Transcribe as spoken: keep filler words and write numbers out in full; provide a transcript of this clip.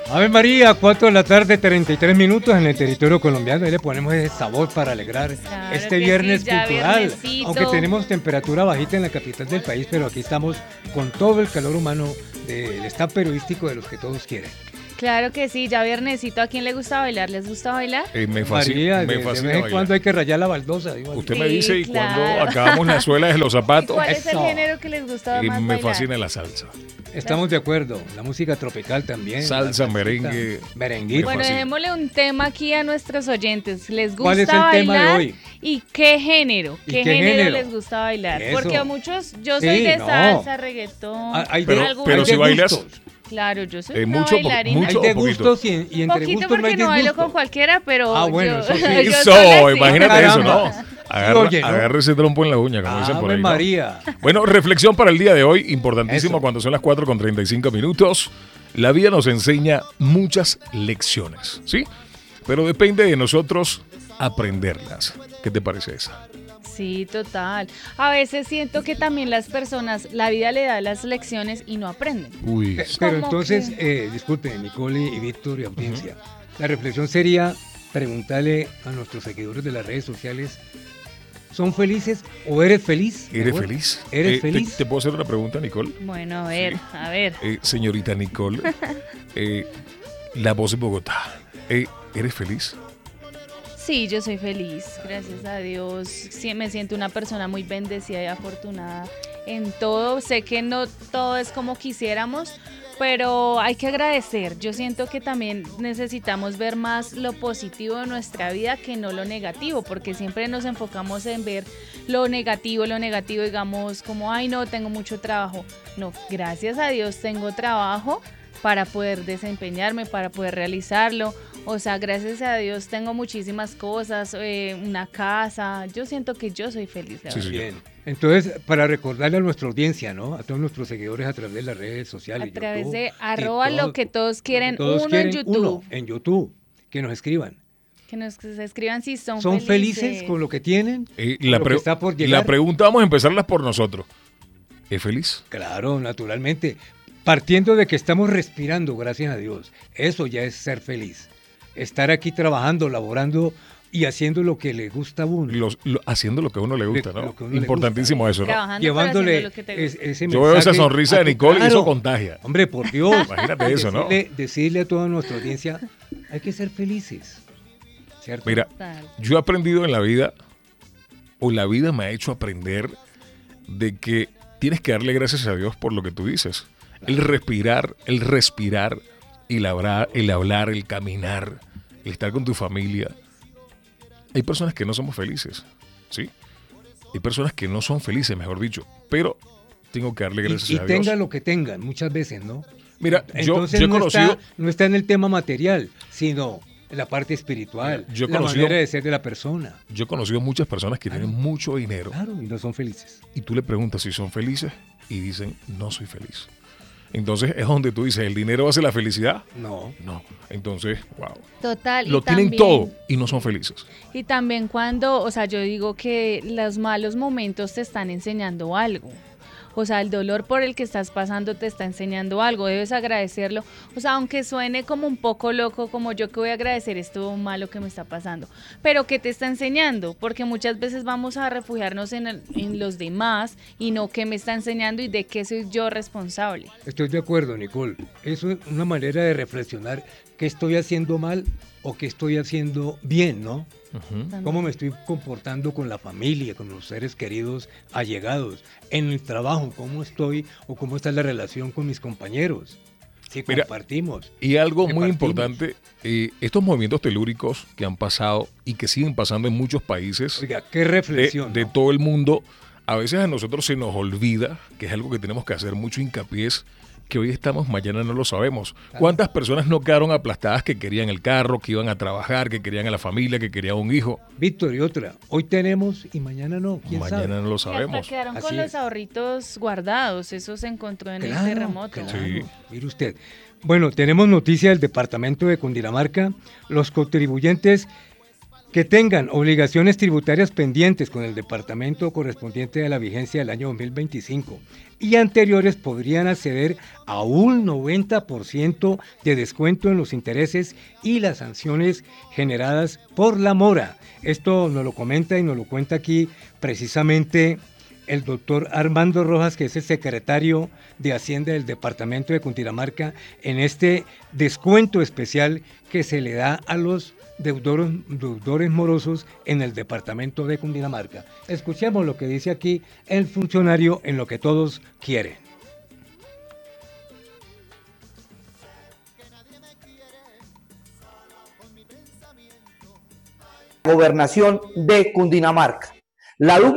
Ave María, cuatro de la tarde, treinta y tres minutos en el territorio colombiano. Ahí le ponemos ese sabor para alegrar Claro este que viernes sí, ya cultural. viernesito. Aunque tenemos temperatura bajita en la capital del país, pero aquí estamos con todo el calor humano del staff periodístico de los que todos quieren. Claro que sí, ya viernesito. ¿A quién le gusta bailar? ¿Les gusta bailar? Eh, me fascina, María, me de, de fascina vez en bailar. cuando hay que rayar la baldosa. digo así. Usted Sí, me dice y claro. cuando acabamos la suela de los ¿Y zapatos, cuál es el Eso. género que les gusta eh, más me bailar? fascina la salsa. Estamos de acuerdo. La música tropical también. Salsa, la salsita, merengue. Merenguito. Bueno, fascina. dejémosle un tema aquí a nuestros oyentes. ¿Les gusta ¿Cuál es el bailar? tema de hoy? ¿Y qué género? ¿Y ¿Qué, qué género, género? les gusta bailar? Eso. Porque a muchos, yo Sí, soy de no. salsa, reggaetón, Ah, hay de- Pero- algunos- pero hay si de bailas- gustos. Claro, yo soy Eh, una mucho, po- bailarina. mucho. Hay de o poquito? gustos y, y entre Poquito gustos no hay porque no bailo disgusto. con cualquiera, pero Ah, bueno, yo, eso sí. yo Eso, sola sí. imagínate eso, ¿no? Caramba. Agarra, oye, ¿no? agarra ese trompo en la uña, como dicen por Ave ahí. ¿no? María. Bueno, reflexión para el día de hoy, importantísimo Eso. cuando son las cuatro con treinta y cinco minutos. La vida nos enseña muchas lecciones, ¿sí? Pero depende de nosotros aprenderlas. ¿Qué te parece esa? Sí, total. A veces siento que también las personas, la vida le da las lecciones y no aprenden. Uy, Pe- Pero Como entonces, que- eh, disculpen, Nicole y Víctor y audiencia, la reflexión sería preguntarle a nuestros seguidores de las redes sociales, ¿son felices o eres feliz? ¿eres Mejor, feliz? ¿Eres Eh, te- feliz? ¿Te, puedo hacer una pregunta, Nicole? Bueno, a ver, a ver. Eh, señorita Nicole, eh, la voz de Bogotá, eh, ¿eres feliz? Sí, yo soy feliz, gracias a Dios. Sí, me siento una persona muy bendecida y afortunada en todo. Sé que no todo es como quisiéramos, pero hay que agradecer. Yo siento que también necesitamos ver más lo positivo de nuestra vida que no lo negativo, porque siempre nos enfocamos en ver lo negativo, lo negativo, digamos como, ay no, tengo mucho trabajo. No, gracias a Dios tengo trabajo para poder desempeñarme, para poder realizarlo. O sea, gracias a Dios tengo muchísimas cosas, eh, una casa. Yo siento que yo soy feliz, la Sí, verdad. sí. Bien. Entonces, para recordarle a nuestra audiencia, ¿no? A todos nuestros seguidores a través de las redes sociales. A través YouTube, de arroba TikTok, lo que todos quieren, todos uno quieren, en YouTube. uno en YouTube, que nos escriban. Que nos escriban si son, ¿Son felices, felices con lo que tienen? Eh, ¿Con la, lo que pre- está por la llegar? pregunta vamos a empezarlas por nosotros. ¿Es feliz? Claro, naturalmente. Partiendo de que estamos respirando, gracias a Dios. Eso ya es ser feliz. Estar aquí trabajando, laborando y haciendo lo que le gusta a uno. Los- lo- haciendo lo que a uno le gusta, Lo ¿no? que a uno le Importantísimo eso, ¿no? Trabajando, Llevándole pero haciendo lo que te es- gusta. ese Yo veo esa mensaje sonrisa a de tu- Nicole y eso claro. contagia. Hombre, por Dios. Imagínate eso, ¿no? Decirle, decirle a toda nuestra audiencia, hay que ser felices. ¿Cierto? Mira, Total. yo he aprendido en la vida, o la vida me ha hecho aprender, de que tienes que darle gracias a Dios por lo que tú dices. El respirar, el respirar, el hablar, el hablar, el caminar, el estar con tu familia. Hay personas que no somos felices, ¿sí? Hay personas que no son felices, mejor dicho, pero tengo que darle gracias y, y a Dios. tengan lo que tengan, muchas veces, ¿no? Mira, yo, Entonces yo he no, conocido... está, no está en el tema material, sino en la parte espiritual, Yo he la conocido- manera de ser de la persona. Yo he conocido muchas personas que Claro. tienen mucho dinero Claro, y no son felices. y tú le preguntas si son felices y dicen, no soy feliz. Entonces es donde tú dices, ¿el dinero hace la felicidad? No. No. Entonces, wow. Total. y Lo tienen también- todo y no son felices. Y también cuando, o sea, yo digo que los malos momentos te están enseñando algo. O sea, el dolor por el que estás pasando te está enseñando algo, debes agradecerlo. O sea, aunque suene como un poco loco, como yo que voy a agradecer esto malo que me está pasando, pero ¿qué te está enseñando? Porque muchas veces vamos a refugiarnos en, el- en los demás y no qué me está enseñando y de qué soy yo responsable. Estoy de acuerdo, Nicole. Eso es una manera de reflexionar qué estoy haciendo mal o qué estoy haciendo bien, ¿no? Ujú. ¿Cómo me estoy comportando con la familia, con los seres queridos allegados? En el trabajo, ¿cómo estoy o cómo está la relación con mis compañeros? Si Mira, compartimos. Y algo Que muy partimos. importante, eh, estos movimientos telúricos que han pasado y que siguen pasando en muchos países Oiga, qué de, reflexión. de ¿no? todo el mundo, a veces a nosotros se nos olvida, que es algo que tenemos que hacer mucho hincapié, es que hoy estamos, mañana no lo sabemos. ¿Cuántas personas no quedaron aplastadas que querían el carro, que iban a trabajar, que querían a la familia, que querían un hijo? Víctor, y otra. Hoy tenemos y mañana no. ¿Quién Mañana sabe? no lo Y hasta sabemos. quedaron Así con es. los ahorritos guardados, eso se encontró en el Claro, terremoto. claro. Sí. Mire usted. Bueno, tenemos noticia del departamento de Cundinamarca. Los contribuyentes que tengan obligaciones tributarias pendientes con el departamento correspondiente a la vigencia del año dos mil veinticinco y anteriores podrían acceder a un noventa por ciento de descuento en los intereses y las sanciones generadas por la mora. Esto nos lo comenta y nos lo cuenta aquí precisamente el doctor Armando Rojas, que es el secretario de Hacienda del departamento de Cundinamarca, en este descuento especial que se le da a los deudores, deudores morosos en el departamento de Cundinamarca. Escuchemos lo que dice aquí el funcionario en lo que todos quieren. Gobernación de Cundinamarca. La luz